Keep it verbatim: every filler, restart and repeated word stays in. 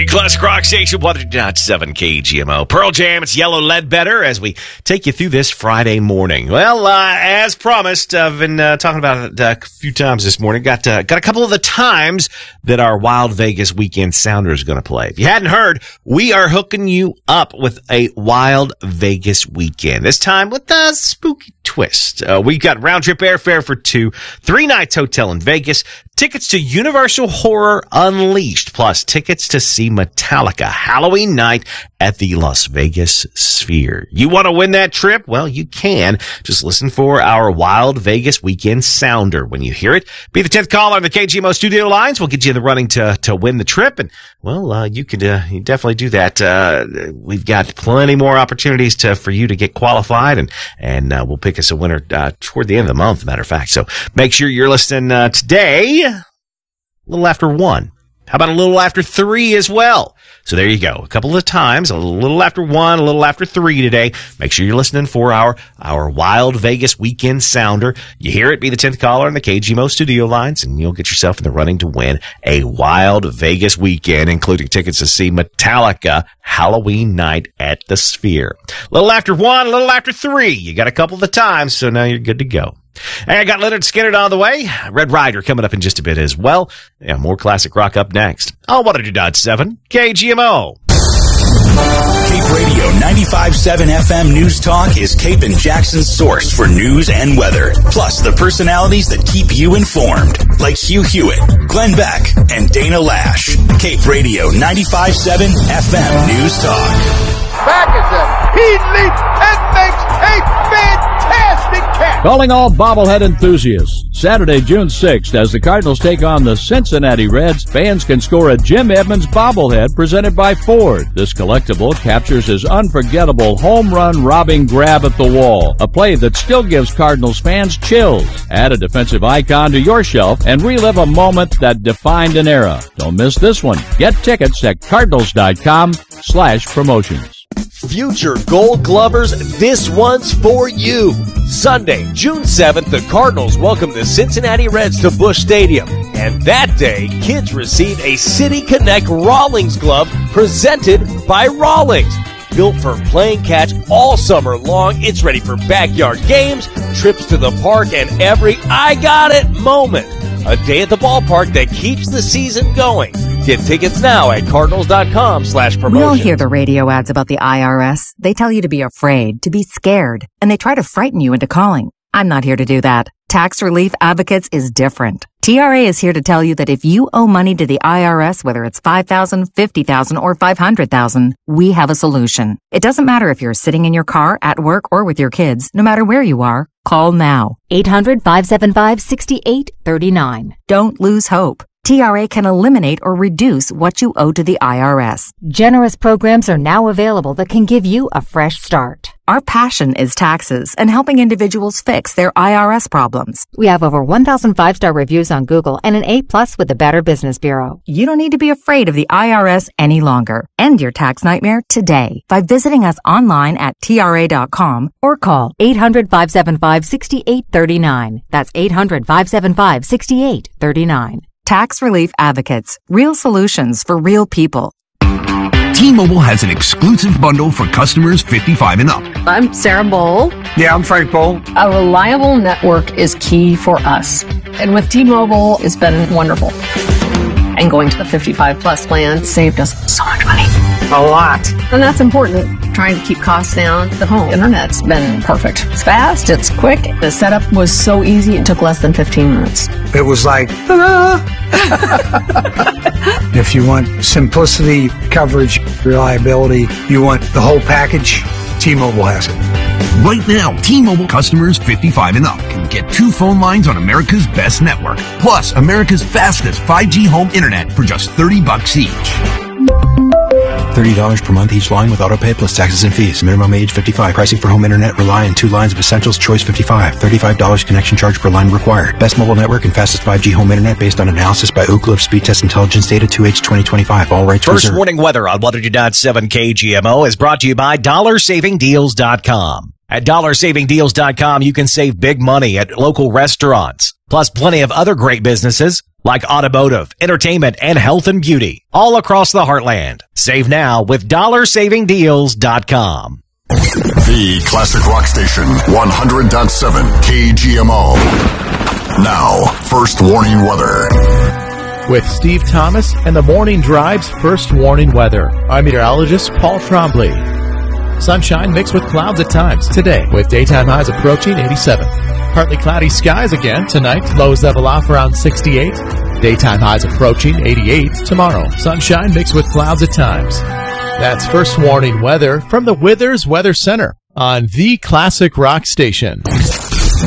Your classic rock station, one oh two point seven K G M O. Pearl Jam, it's Yellow Ledbetter as we take you through this Friday morning. Well, uh, as promised, I've been uh, talking about it uh, a few times this morning. Got uh, got a couple of the times that our Wild Vegas Weekend Sounder is going to play. If you hadn't heard, we are hooking you up with a Wild Vegas Weekend. This time with a spooky twist. Uh, we got round-trip airfare for two, three nights hotel in Vegas, tickets to Universal Horror Unleashed, plus tickets to see Metallica Halloween night at the Las Vegas Sphere. You want to win that trip? Well, you can. Just listen for our Wild Vegas Weekend Sounder. When you hear it, be the tenth caller on the K G M O studio lines. We'll get you in the running to, to win the trip. And, well, uh, you could uh, you definitely do that. Uh, we've got plenty more opportunities to for you to get qualified, and, and uh, we'll pick us a winner uh, toward the end of the month, matter of fact. So make sure you're listening uh, today, a little after one. How about a little after three as well? So there you go. A couple of times, a little after one, a little after three today. Make sure you're listening for our, our Wild Vegas Weekend Sounder. You hear it, be the tenth caller on the K G M O studio lines, and you'll get yourself in the running to win a Wild Vegas Weekend, including tickets to see Metallica Halloween night at the Sphere. A little after one, a little after three. You got a couple of the times, so now you're good to go. And I got Leonard Skinner on the way. Red Rider coming up in just a bit as well. Yeah, more classic rock up next. On one oh two point seven K G M O. Cape Radio ninety-five point seven F M News Talk is Cape and Jackson's source for news and weather. Plus the personalities that keep you informed, like Hugh Hewitt, Glenn Beck, and Dana Lash. Cape Radio ninety-five point seven F M News Talk. Back is it. He leaps and makes a fantastic catch. Calling all bobblehead enthusiasts. Saturday, June sixth, as the Cardinals take on the Cincinnati Reds, fans can score a Jim Edmonds bobblehead presented by Ford. This collectible captures his unforgettable home run robbing grab at the wall, a play that still gives Cardinals fans chills. Add a defensive icon to your shelf and relive a moment that defined an era. Don't miss this one. Get tickets at cardinals.com slash promotions. Future Gold Glovers, this one's for you. Sunday, June seventh, the Cardinals welcome the Cincinnati Reds to Busch Stadium. And that day, kids receive a City Connect Rawlings glove presented by Rawlings. Built for playing catch all summer long, it's ready for backyard games, trips to the park, and every I got it moment. A day at the ballpark that keeps the season going. Get tickets now at cardinals.com slash promotion. We all hear the radio ads about the I R S. They tell you to be afraid, to be scared, and they try to frighten you into calling. I'm not here to do that. Tax Relief Advocates is different. T R A is here to tell you that if you owe money to the I R S, whether it's five thousand dollars, fifty thousand dollars, or five hundred thousand dollars, we have a solution. It doesn't matter if you're sitting in your car, at work, or with your kids. No matter where you are, call now. eight hundred, five seven five, six eight three nine. Don't lose hope. T R A can eliminate or reduce what you owe to the I R S. Generous programs are now available that can give you a fresh start. Our passion is taxes and helping individuals fix their I R S problems. We have over one thousand five-star reviews on Google and an A plus with the Better Business Bureau. You don't need to be afraid of the I R S any longer. End your tax nightmare today by visiting us online at T R A dot com or call eight hundred, five seven five, six eight three nine. That's eight hundred, five seven five, six eight three nine. Tax Relief Advocates. Real solutions for real people. T-Mobile has an exclusive bundle for customers fifty-five and up. I'm Sarah Bowl. Yeah, I'm Frank Bowl. A reliable network is key for us. And with T-Mobile, it's been wonderful. And going to the fifty-five plus plan saved us so much money. A lot. And that's important. Trying to keep costs down. The home internet's been perfect. It's fast, it's quick. The setup was so easy, it took less than fifteen minutes. It was like, ta-da! If you want simplicity, coverage, reliability, you want the whole package, T-Mobile has it. Right now, T-Mobile customers fifty-five and up can get two phone lines on America's best network, plus America's fastest five G home internet for just thirty bucks each. thirty dollars per month each line with autopay plus taxes and fees. Minimum age fifty-five. Pricing for home internet rely on two lines of Essentials Choice fifty-five. thirty-five dollars connection charge per line required. Best mobile network and fastest five G home internet based on analysis by Ookla of Speed Test Intelligence Data two H twenty twenty-five. All rights First reserved. warning weather on one oh two point seven K G M O is brought to you by dollar saving deals dot com. At dollar saving deals dot com, you can save big money at local restaurants, plus plenty of other great businesses like automotive, entertainment, and health and beauty all across the heartland. Save now with dollar saving deals dot com. The Classic Rock Station, one hundred point seven K G M O. Now, first warning weather. With Steve Thomas and the Morning Drive's first warning weather, I'm meteorologist Paul Trombley. Sunshine mixed with clouds at times today, with daytime highs approaching eighty-seven. Partly cloudy skies again tonight, lows level off around sixty-eight. Daytime highs approaching eighty-eight tomorrow. Sunshine mixed with clouds at times. That's first warning weather from the Withers Weather Center on the Classic Rock Station.